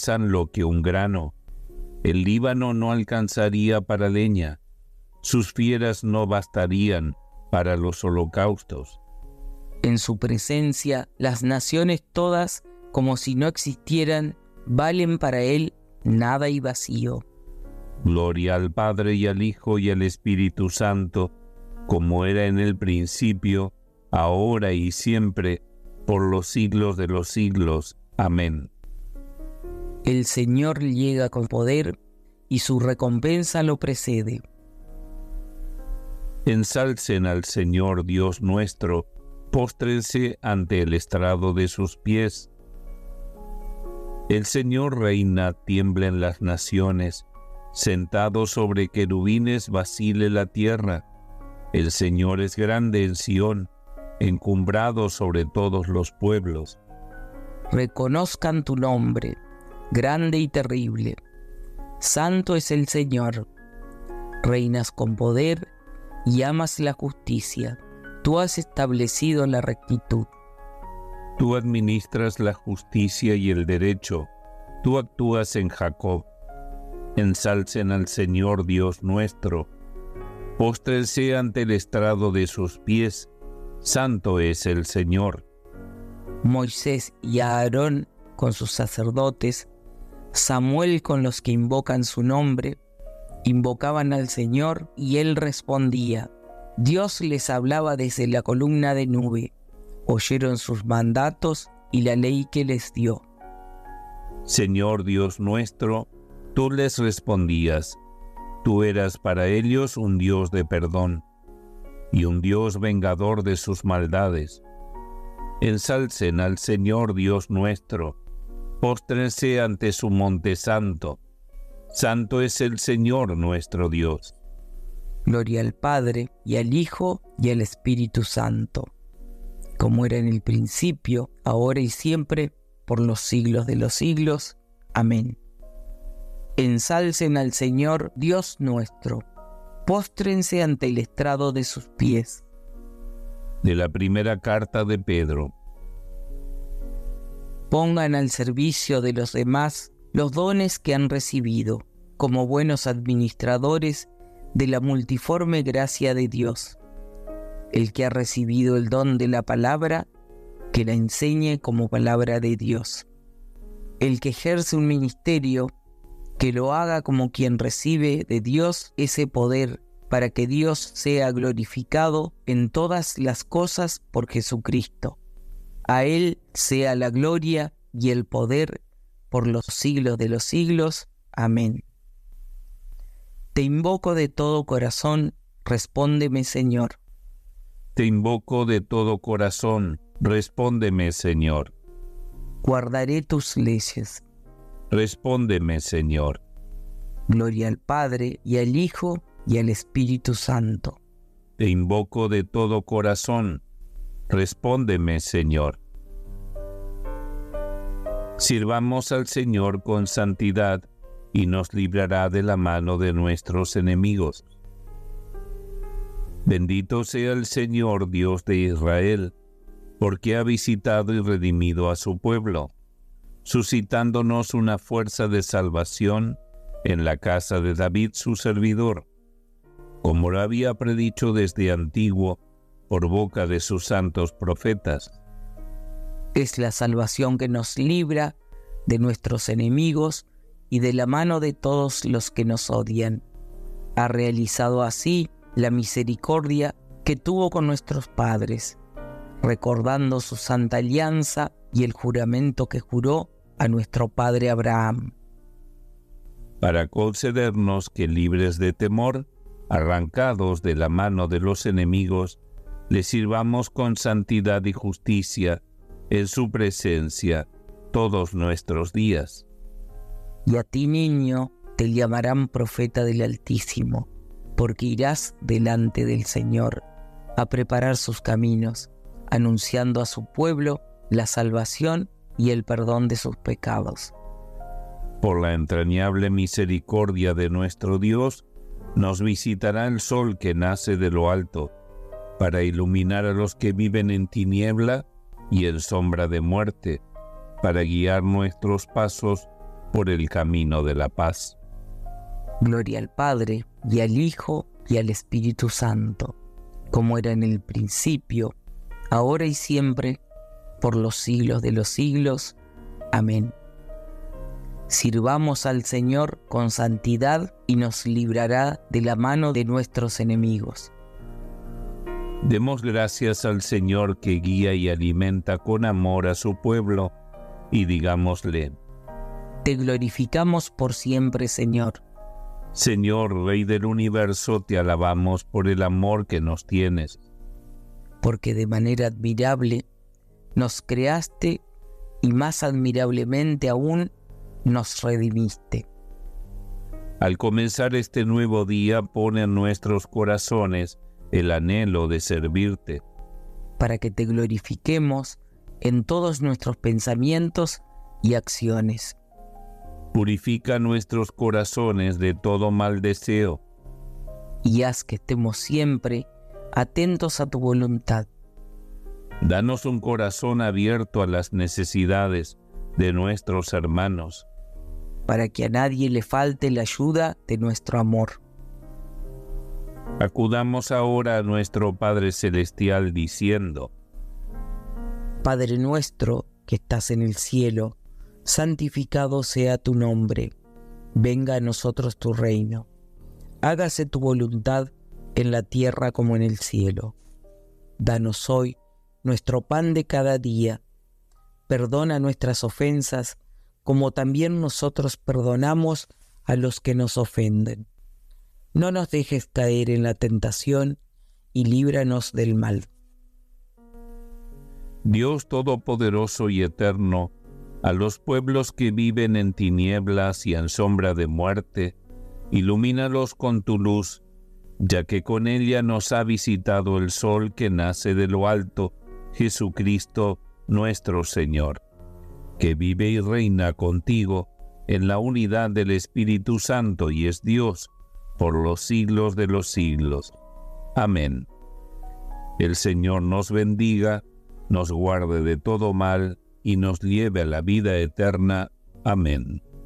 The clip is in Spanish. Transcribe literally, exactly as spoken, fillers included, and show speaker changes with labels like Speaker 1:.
Speaker 1: pesan lo que un grano. El Líbano no alcanzaría para leña, sus fieras no bastarían para los holocaustos.
Speaker 2: En su presencia, las naciones todas, como si no existieran, valen para él nada y vacío.
Speaker 1: Gloria al Padre y al Hijo y al Espíritu Santo, como era en el principio, ahora y siempre, por los siglos de los siglos. Amén.
Speaker 2: El Señor llega con poder y su recompensa lo precede.
Speaker 1: Ensalcen al Señor Dios nuestro, póstrense ante el estrado de sus pies. El Señor reina, tiemblen las naciones, sentado sobre querubines vacile la tierra. El Señor es grande en Sión, encumbrado sobre todos los pueblos.
Speaker 2: Reconozcan tu nombre, grande y terrible. Santo es el Señor. Reinas con poder y amas la justicia. Tú has establecido la rectitud.
Speaker 1: Tú administras la justicia y el derecho. Tú actúas en Jacob. Ensalcen al Señor Dios nuestro. Póstrense ante el estrado de sus pies. Santo es el Señor.
Speaker 2: Moisés y Aarón con sus sacerdotes, Samuel con los que invocan su nombre, invocaban al Señor y él respondía. Dios les hablaba desde la columna de nube. Oyeron sus mandatos y la ley que les dio.
Speaker 1: Señor Dios nuestro, tú les respondías. Tú eras para ellos un Dios de perdón y un Dios vengador de sus maldades. Ensalcen al Señor Dios nuestro, póstrense ante su monte santo. Santo es el Señor nuestro Dios.
Speaker 2: Gloria al Padre, y al Hijo, y al Espíritu Santo, como era en el principio, ahora y siempre, por los siglos de los siglos. Amén. Ensalcen al Señor Dios nuestro, póstrense ante el estrado de sus pies.
Speaker 1: De la primera carta de Pedro.
Speaker 2: Pongan al servicio de los demás los dones que han recibido, como buenos administradores de la multiforme gracia de Dios. El que ha recibido el don de la palabra, que la enseñe como palabra de Dios. El que ejerce un ministerio, que lo haga como quien recibe de Dios ese poder, para que Dios sea glorificado en todas las cosas por Jesucristo. A Él sea la gloria y el poder por los siglos de los siglos. Amén. Te invoco de todo corazón, respóndeme, Señor.
Speaker 1: Te invoco de todo corazón, respóndeme, Señor.
Speaker 2: Guardaré tus leyes.
Speaker 1: Respóndeme, Señor.
Speaker 2: Gloria al Padre, y al Hijo, y al Espíritu Santo.
Speaker 1: Te invoco de todo corazón, respóndeme, Señor. Sirvamos al Señor con santidad, y nos librará de la mano de nuestros enemigos. Bendito sea el Señor Dios de Israel, porque ha visitado y redimido a su pueblo, suscitándonos una fuerza de salvación en la casa de David su servidor, como lo había predicho desde antiguo por boca de sus santos profetas.
Speaker 2: Es la salvación que nos libra de nuestros enemigos y de la mano de todos los que nos odian. Ha realizado así la misericordia que tuvo con nuestros padres, recordando su santa alianza y el juramento que juró a nuestro padre Abraham.
Speaker 1: Para concedernos que, libres de temor, arrancados de la mano de los enemigos, le sirvamos con santidad y justicia en su presencia todos nuestros días.
Speaker 2: Y a ti, niño, te llamarán profeta del Altísimo, porque irás delante del Señor a preparar sus caminos, anunciando a su pueblo la salvación y el perdón de sus pecados.
Speaker 1: Por la entrañable misericordia de nuestro Dios, nos visitará el sol que nace de lo alto, para iluminar a los que viven en tiniebla y en sombra de muerte, para guiar nuestros pasos por el camino de la paz.
Speaker 2: Gloria al Padre, y al Hijo, y al Espíritu Santo, como era en el principio, ahora y siempre, por los siglos de los siglos. Amén. Sirvamos al Señor con santidad y nos librará de la mano de nuestros enemigos.
Speaker 1: Demos gracias al Señor que guía y alimenta con amor a su pueblo, y digámosle:
Speaker 2: Te glorificamos por siempre, Señor.
Speaker 1: Señor, Rey del universo, te alabamos por el amor que nos tienes.
Speaker 2: Porque de manera admirable nos creaste y más admirablemente aún nos redimiste.
Speaker 1: Al comenzar este nuevo día, pone en nuestros corazones el anhelo de servirte,
Speaker 2: para que te glorifiquemos en todos nuestros pensamientos y acciones.
Speaker 1: Purifica nuestros corazones de todo mal deseo,
Speaker 2: y haz que estemos siempre atentos a tu voluntad.
Speaker 1: Danos un corazón abierto a las necesidades de nuestros hermanos,
Speaker 2: para que a nadie le falte la ayuda de nuestro amor.
Speaker 1: Acudamos ahora a nuestro Padre Celestial diciendo:
Speaker 2: Padre nuestro que estás en el cielo, santificado sea tu nombre. Venga a nosotros tu reino. Hágase tu voluntad en la tierra como en el cielo. Danos hoy nuestro pan de cada día. Perdona nuestras ofensas, como también nosotros perdonamos a los que nos ofenden. No nos dejes caer en la tentación y líbranos del mal.
Speaker 1: Dios Todopoderoso y Eterno, a los pueblos que viven en tinieblas y en sombra de muerte, ilumínalos con tu luz, ya que con ella nos ha visitado el sol que nace de lo alto, Jesucristo nuestro Señor, que vive y reina contigo en la unidad del Espíritu Santo y es Dios por los siglos de los siglos. Amén. El Señor nos bendiga, nos guarde de todo mal y nos lleve a la vida eterna. Amén.